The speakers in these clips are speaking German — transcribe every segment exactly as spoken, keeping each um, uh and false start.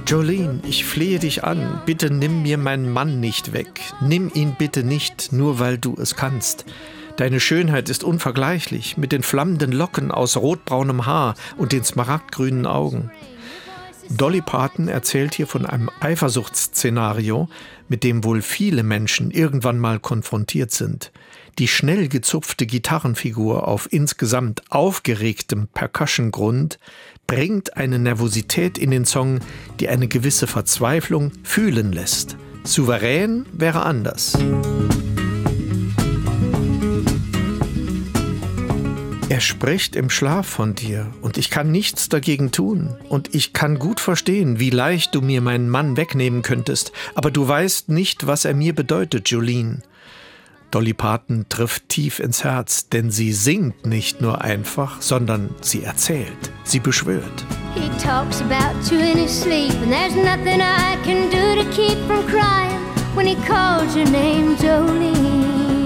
Jolene, ich flehe dich an, bitte nimm mir meinen Mann nicht weg. Nimm ihn bitte nicht, nur weil du es kannst. Deine Schönheit ist unvergleichlich, mit den flammenden Locken aus rotbraunem Haar und den smaragdgrünen Augen. Dolly Parton erzählt hier von einem Eifersuchtsszenario, mit dem wohl viele Menschen irgendwann mal konfrontiert sind. Die schnell gezupfte Gitarrenfigur auf insgesamt aufgeregtem Percussion-Grund bringt eine Nervosität in den Song, die eine gewisse Verzweiflung fühlen lässt. Souverän wäre anders. Er spricht im Schlaf von dir und ich kann nichts dagegen tun. Und ich kann gut verstehen, wie leicht du mir meinen Mann wegnehmen könntest. Aber du weißt nicht, was er mir bedeutet, Jolene. Dolly Parton trifft tief ins Herz, denn sie singt nicht nur einfach, sondern sie erzählt, sie beschwört. He talks about you in his sleep and there's nothing I can do to keep from crying when he calls your name, Jolene.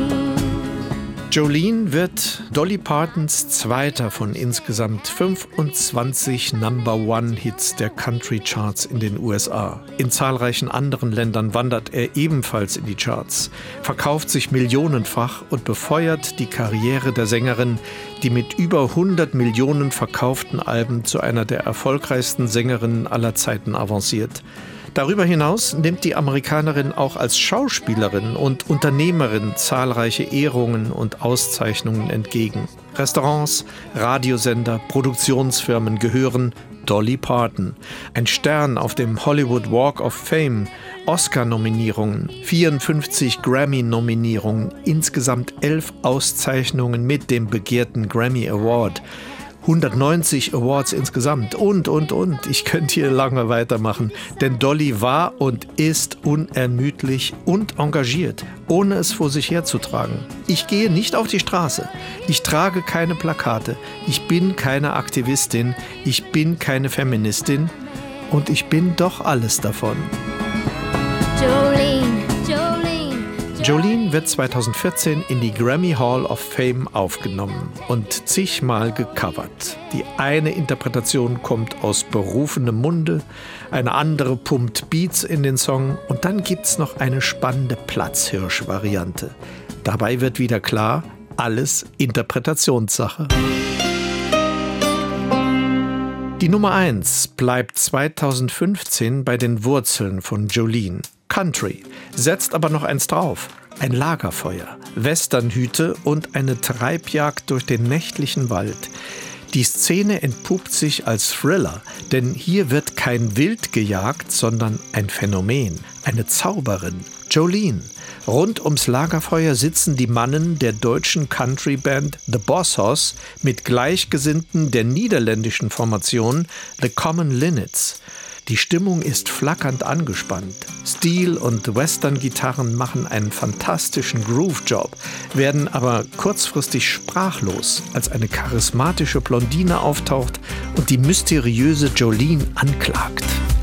Jolene wird Dolly Partons zweiter von insgesamt fünfundzwanzig Number-One-Hits der Country-Charts in den U S A. In zahlreichen anderen Ländern wandert er ebenfalls in die Charts, verkauft sich millionenfach und befeuert die Karriere der Sängerin, die mit über hundert Millionen verkauften Alben zu einer der erfolgreichsten Sängerinnen aller Zeiten avanciert. Darüber hinaus nimmt die Amerikanerin auch als Schauspielerin und Unternehmerin zahlreiche Ehrungen und Auszeichnungen entgegen. Restaurants, Radiosender, Produktionsfirmen gehören Dolly Parton. Ein Stern auf dem Hollywood Walk of Fame, Oscar-Nominierungen, vierundfünfzig Grammy-Nominierungen, insgesamt elf Auszeichnungen mit dem begehrten Grammy Award. hundertneunzig Awards insgesamt und, und, und. Ich könnte hier lange weitermachen, denn Dolly war und ist unermüdlich und engagiert, ohne es vor sich herzutragen. Ich gehe nicht auf die Straße, ich trage keine Plakate, ich bin keine Aktivistin, ich bin keine Feministin und ich bin doch alles davon. Jolene, Jolene. Jolene wird zweitausendvierzehn in die Grammy Hall of Fame aufgenommen und zigmal gecovert. Die eine Interpretation kommt aus berufenem Munde, eine andere pumpt Beats in den Song und dann gibt's noch eine spannende Platzhirsch-Variante. Dabei wird wieder klar, alles Interpretationssache. Die Nummer eins bleibt zweitausendfünfzehn bei den Wurzeln von Jolene. Country, setzt aber noch eins drauf. Ein Lagerfeuer, Westernhüte und eine Treibjagd durch den nächtlichen Wald. Die Szene entpuppt sich als Thriller, denn hier wird kein Wild gejagt, sondern ein Phänomen, eine Zauberin, Jolene. Rund ums Lagerfeuer sitzen die Mannen der deutschen Countryband The Boss Hoss mit Gleichgesinnten der niederländischen Formation The Common Linnets. Die Stimmung ist flackernd angespannt. Steel- und Western-Gitarren machen einen fantastischen Groove-Job, werden aber kurzfristig sprachlos, als eine charismatische Blondine auftaucht und die mysteriöse Jolene anklagt.